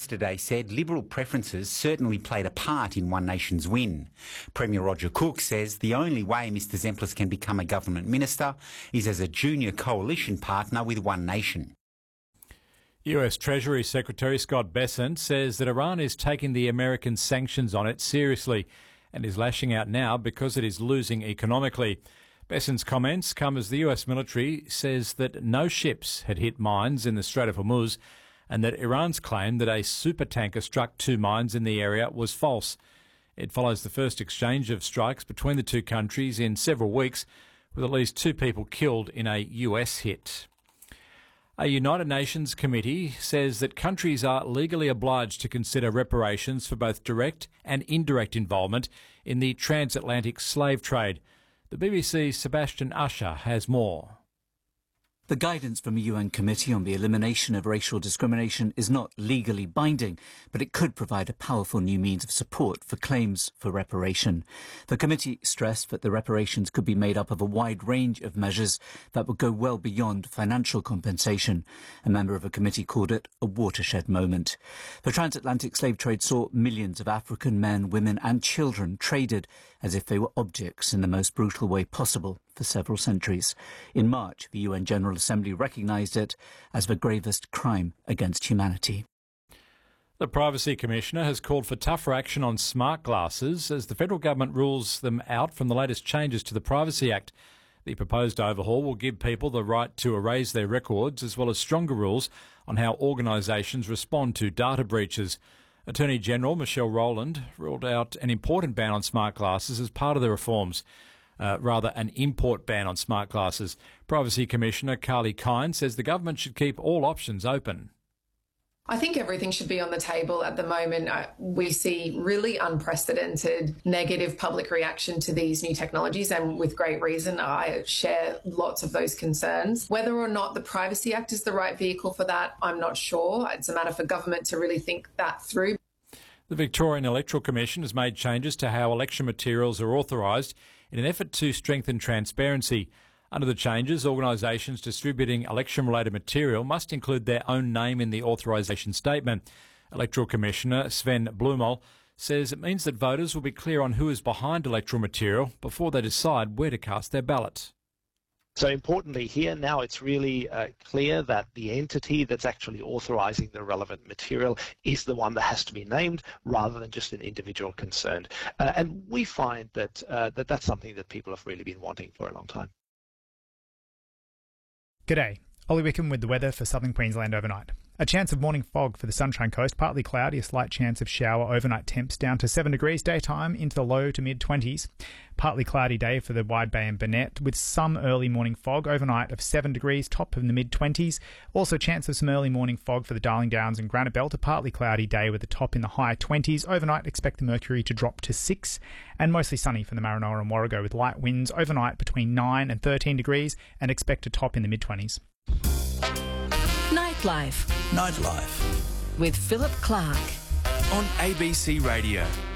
yesterday said Liberal preferences certainly played a part in One Nation's win. Premier Roger Cook says the only way Mr Zemplis can become a government minister is as a junior coalition partner with One Nation. US Treasury Secretary Scott Bessent says that Iran is taking the American sanctions on it seriously and is lashing out now because it is losing economically. Bessent's comments come as the US military says that no ships had hit mines in the Strait of Hormuz and that Iran's claim that a supertanker struck 2 mines in the area was false. It follows the first exchange of strikes between the two countries in several weeks, with at least 2 people killed in a US hit. A United Nations committee says that countries are legally obliged to consider reparations for both direct and indirect involvement in the transatlantic slave trade. The BBC's Sebastian Usher has more. The guidance from a UN committee on the elimination of racial discrimination is not legally binding, but it could provide a powerful new means of support for claims for reparation. The committee stressed that the reparations could be made up of a wide range of measures that would go well beyond financial compensation. A member of a committee called it a watershed moment. The transatlantic slave trade saw millions of African men, women and children traded as if they were objects in the most brutal way possible for several centuries. In March, the UN General Assembly recognised it as the gravest crime against humanity. The Privacy Commissioner has called for tougher action on smart glasses as the federal government rules them out from the latest changes to the Privacy Act. The proposed overhaul will give people the right to erase their records as well as stronger rules on how organisations respond to data breaches. Attorney General Michelle Rowland ruled out an important ban on smart glasses as part of the reforms. An import ban on smart glasses. Privacy Commissioner Carly Kine says the government should keep all options open. I think everything should be on the table at the moment. We see really unprecedented negative public reaction to these new technologies, and with great reason. I share lots of those concerns. Whether or not the Privacy Act is the right vehicle for that, I'm not sure. It's a matter for government to really think that through. The Victorian Electoral Commission has made changes to how election materials are authorised in an effort to strengthen transparency. Under the changes, organisations distributing election-related material must include their own name in the authorisation statement. Electoral Commissioner Sven Blumel says it means that voters will be clear on who is behind electoral material before they decide where to cast their ballot. So importantly here now it's really clear that the entity that's actually authorising the relevant material is the one that has to be named rather than just an individual concerned. And we find that, that's something that people have really been wanting for a long time. G'day, Ollie Wickham with the weather for southern Queensland overnight. A chance of morning fog for the Sunshine Coast, partly cloudy, a slight chance of shower, overnight temps down to 7 degrees, daytime into the low to mid-20s. Partly cloudy day for the Wide Bay and Burnett, with some early morning fog, overnight of 7 degrees, top in the mid-20s. Also chance of some early morning fog for the Darling Downs and Granite Belt, a partly cloudy day with a top in the high 20s. Overnight, expect the mercury to drop to 6, and mostly sunny for the Maranoa and Warrego with light winds, overnight between 9 and 13 degrees, and expect a top in the mid-20s. Nightlife with Philip Clark on ABC Radio.